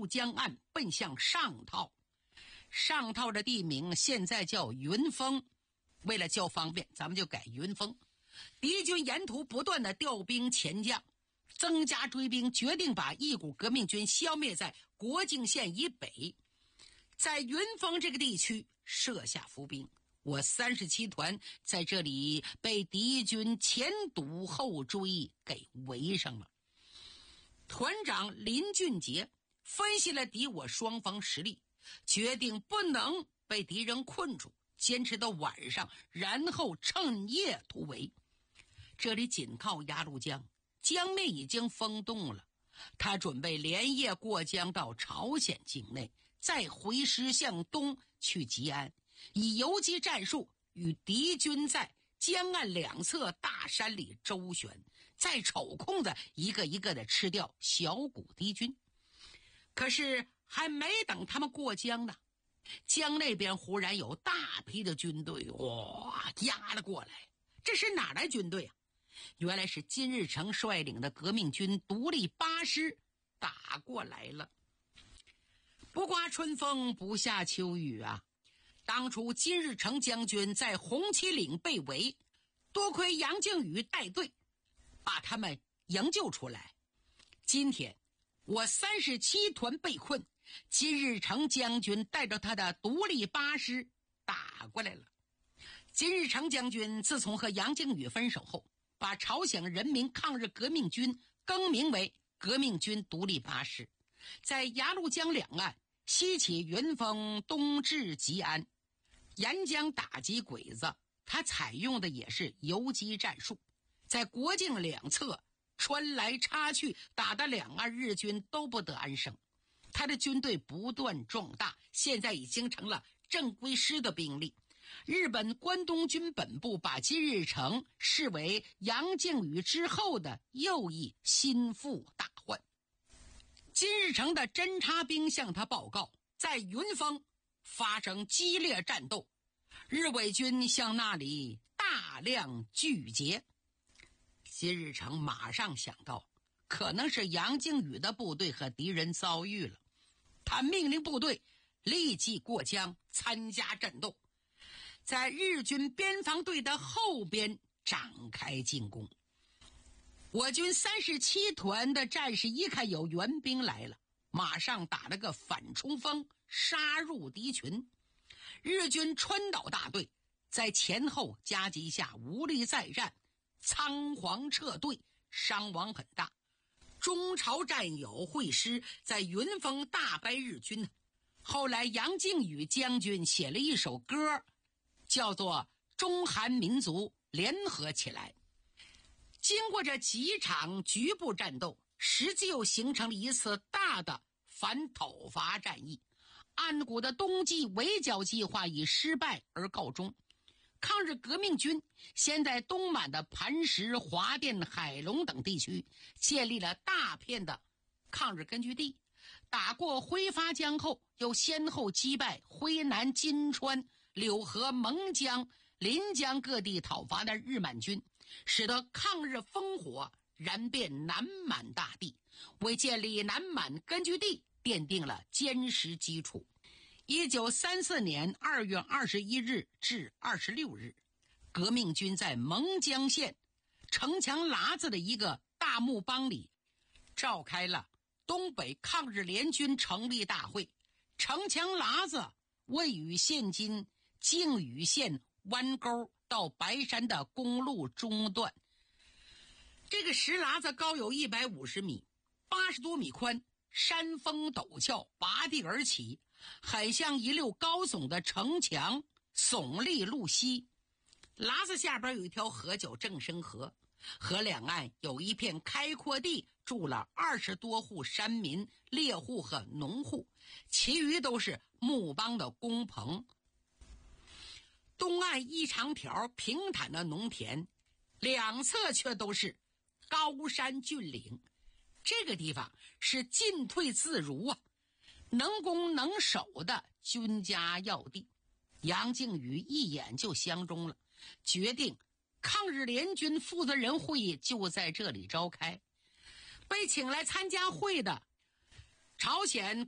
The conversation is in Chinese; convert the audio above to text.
江岸奔向上套。上套的地名现在叫云峰，为了较方便，咱们就改云峰。敌军沿途不断的调兵遣将，增加追兵，决定把一股革命军消灭在国境线以北，在云峰这个地区设下伏兵。我37团在这里被敌军前堵后追给围上了。团长林俊杰分析了敌我双方实力，决定不能被敌人困住，坚持到晚上，然后趁夜突围。这里紧靠鸭绿江，江面已经封冻了，他准备连夜过江到朝鲜境内，再回师向东去吉安，以游击战术与敌军在江岸两侧大山里周旋，再抽空的一个一个的吃掉小股敌军。可是还没等他们过江呢，江那边忽然有大批的军队压了过来。这是哪来军队啊？原来是金日成率领的革命军独立8师打过来了。不刮春风不下秋雨啊！当初金日成将军在红旗岭被围，多亏杨靖宇带队把他们营救出来。今天我37团被困，金日成将军带着他的独立8师打过来了。金日成将军自从和杨靖宇分手后，把朝鲜人民抗日革命军更名为革命军独立8师，在鸭绿江两岸西起云峰，东至吉安，沿江打击鬼子。他采用的也是游击战术，在国境两侧穿来插去，打得两岸日军都不得安生。他的军队不断壮大，现在已经成了正规师的兵力。日本关东军本部把金日成视为杨靖宇之后的又一心腹大患。金日成的侦察兵向他报告，在云峰发生激烈战斗，日伪军向那里大量聚集。金日成马上想到，可能是杨靖宇的部队和敌人遭遇了，他命令部队立即过江参加战斗，在日军边防队的后边展开进攻。我军37团的战士一看有援兵来了，马上打了个反冲锋，杀入敌群。日军川岛大队在前后夹击下无力再战，仓皇撤退，伤亡很大。中朝战友会师，在云峰大败日军。后来杨靖宇将军写了一首歌，叫做《中韩民族联合起来》。经过这几场局部战斗，实际又形成了一次大的反讨伐战役。安谷的冬季围剿计划以失败而告终。抗日革命军先在东满的磐石、华甸、海龙等地区建立了大片的抗日根据地，打过辉发江后，又先后击败辉南、金川、柳河、蒙江、临江各地讨伐的日满军，使得抗日烽火燃遍南满大地，为建立南满根据地奠定了坚实基础。1934年2月21日至26日，革命军在蒙江县城墙喇子的一个大木帮里召开了东北抗日联军成立大会。城墙喇子位于现今靖宇县弯沟到白山的公路中段，这个石喇子高有150米，80多米宽，山峰陡峭，拔地而起，很像一溜高耸的城墙，耸立路西。喇子下边有一条河叫正生河，河两岸有一片开阔地，住了20多户山民、猎户和农户，其余都是木帮的工棚。东岸一长条平坦的农田，两侧却都是高山峻岭。这个地方是进退自如啊，能攻能守的军家要地。杨靖宇一眼就相中了，决定抗日联军负责人会议就在这里召开。被请来参加会的朝鲜